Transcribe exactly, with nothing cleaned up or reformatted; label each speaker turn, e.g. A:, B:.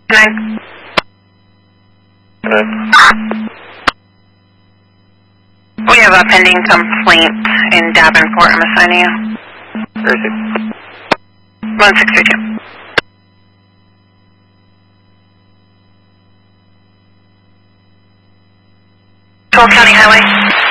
A: Nine. We have a pending complaint in Davenport. I'm assigning you.
B: Where is it?
A: one six three two. Toll County Highway.